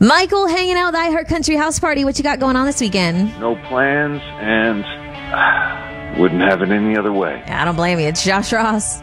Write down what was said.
Michael, hanging out with iHeart Country House Party. What you got going on this weekend? No plans, and wouldn't have it any other way. I don't blame you. It's Josh Ross.